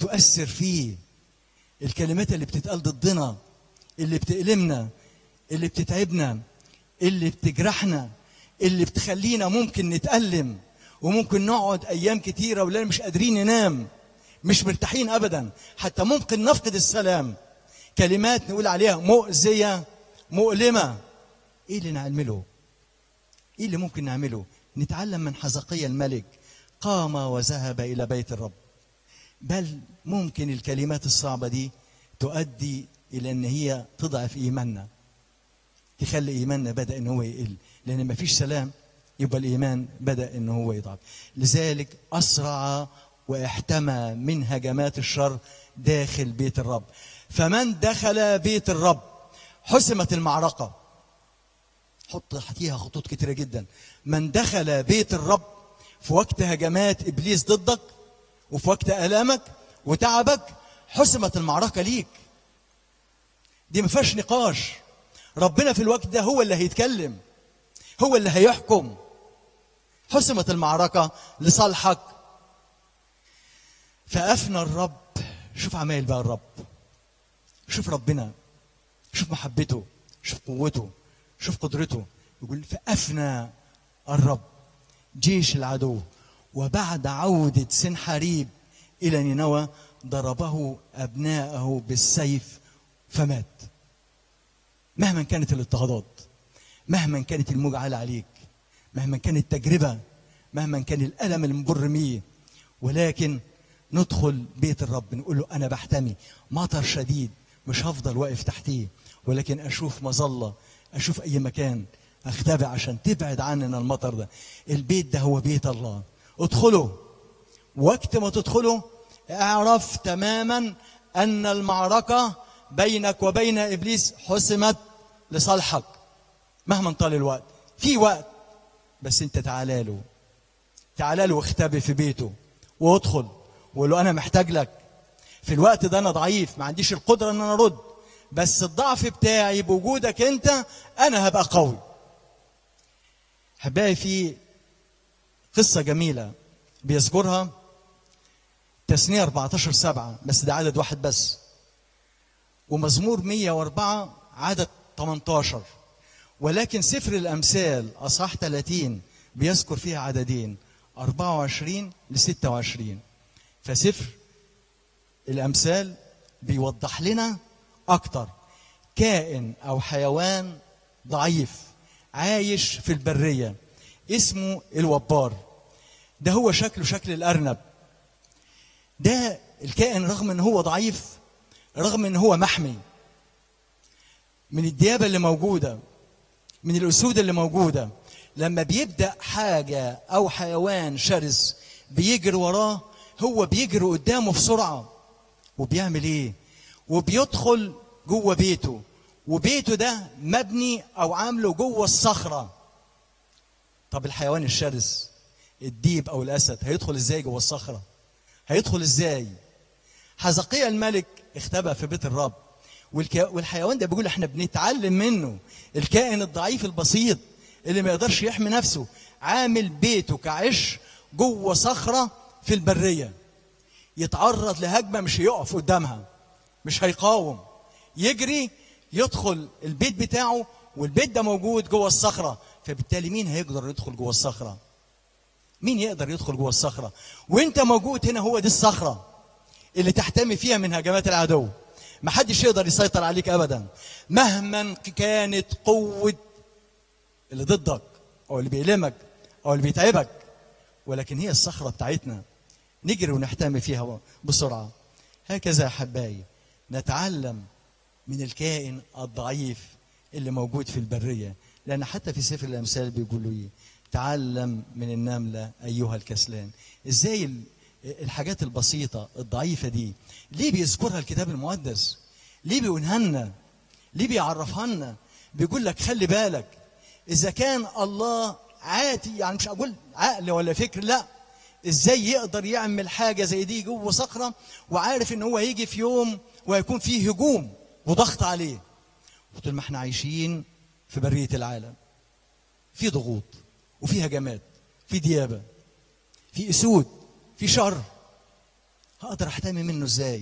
تؤثر فيه. الكلمات اللي بتتقال ضدنا، اللي بتألمنا، اللي بتتعبنا، اللي بتجرحنا، اللي بتخلينا ممكن نتألم وممكن نقعد أيام كتيرة ولا مش قادرين ننام، مش مرتاحين أبدا، حتى ممكن نفقد السلام. كلمات نقول عليها مؤذية مؤلمة. إيه اللي نعمله؟ إيه اللي ممكن نعمله؟ نتعلم من حزقيا الملك، قام وذهب إلى بيت الرب. بل ممكن الكلمات الصعبة دي تؤدي إلى أن هي تضعف إيماننا، تخلي إيماننا بدأ أنه هو يقل، لأن ما فيش سلام يبقى الإيمان بدأ أنه هو يضعف. لذلك أسرع واحتمى من هجمات الشر داخل بيت الرب. فمن دخل بيت الرب حسمت المعركة. حط تحتيها خطوط كتيرة جدا. من دخل بيت الرب في وقت هجمات إبليس ضدك وفي وقت آلامك وتعبك، حسمت المعركة ليك. دي ما فيهاش نقاش. ربنا في الوقت ده هو اللي هيتكلم، هو اللي هيحكم. حسمت المعركة لصالحك. فأفنى الرب. شوف عمايل بقى الرب، شوف ربنا، شوف محبته، شوف قوته، شوف قدرته. يقول فأفنى الرب جيش العدو، وبعد عودة سنحريب إلى نينوى ضربه أبناءه بالسيف فمات. مهما كانت الاضطهادات، مهما كانت الموجة عالية عليك، مهما كانت التجربة، مهما كان الألم المبر ميه، ولكن ندخل بيت الرب نقول له أنا بحتمي مطر شديد، مش هفضل واقف تحتيه، ولكن أشوف مظلة، أشوف أي مكان أختبئ عشان تبعد عننا المطر ده. البيت ده هو بيت الله. ادخله. وقت ما تدخله اعرف تماما أن المعركة بينك وبين إبليس حسمت لصالحك. مهما طال الوقت، في وقت، بس انت تعالى له، تعالى له واختبئ في بيته وادخل وقول له أنا محتاج لك. في الوقت ده أنا ضعيف، ما عنديش القدرة أن أنا أرد، بس الضعف بتاعي بوجودك أنت أنا هبقى قوي. حبايبي، في قصة جميلة بيذكرها تثنية 14:7، بس ده عدد واحد بس، ومزمور 104 عدد 18، ولكن سفر الأمثال أصحاح 30 بيذكر فيها عددين 24 ل26. فسفر الأمثال بيوضح لنا أكتر. كائن أو حيوان ضعيف عايش في البرية اسمه الوبار. ده هو شكله شكل الأرنب. ده الكائن رغم أنه هو ضعيف، رغم أنه هو محمي من الديابة اللي موجودة، من الأسود اللي موجودة، لما بيبدأ حاجة أو حيوان شرس بيجري وراه، هو بيجري قدامه بسرعة. وبيعمل إيه؟ وبيدخل جوه بيته، وبيته ده مبني أو عامله جوه الصخرة. طب الحيوان الشرس الديب أو الأسد هيدخل إزاي جوه الصخرة؟ هيدخل إزاي؟ حزقيا الملك اختبأ في بيت الرب، والحيوان ده بيقول احنا بنتعلم منه. الكائن الضعيف البسيط اللي ما يقدرش يحمي نفسه عامل بيته كعش جوه صخرة في البرية. يتعرض لهجمة مش هيقف قدامها، مش هيقاوم، يجري يدخل البيت بتاعه، والبيت ده موجود جوه الصخرة. فبالتالي مين هيقدر يدخل جوه الصخرة؟ مين يقدر يدخل جوه الصخرة؟ وانت موجود هنا، هو دي الصخرة اللي تحتمي فيها من هجمات العدو. محدش يقدر يسيطر عليك أبدا مهما كانت قوة اللي ضدك أو اللي بيألمك أو اللي بيتعبك، ولكن هي الصخرة بتاعتنا نجري ونحتمي فيها بسرعة. هكذا يا حبايبي نتعلم من الكائن الضعيف اللي موجود في البرية. لأن حتى في سفر الأمثال بيقولوا إيه؟ تعلم من النملة أيها الكسلان. إزاي الحاجات البسيطة الضعيفة دي ليه بيذكرها الكتاب المقدس؟ ليه بيقولها لنا؟ ليه بيعرفها لنا؟ بيقول لك خلي بالك، إذا كان الله عاتي، يعني مش أقول عقل ولا فكر، لا، إزاي يقدر يعمل حاجة زي دي جوه صخرة وعارف إن هو هيجي في يوم وهيكون فيه هجوم وضغط عليه؟ قلت ما احنا عايشين في برية العالم، في ضغوط وفي هجمات، في ديابة، في أسود، في شر. هقدر احتمي منه ازاي؟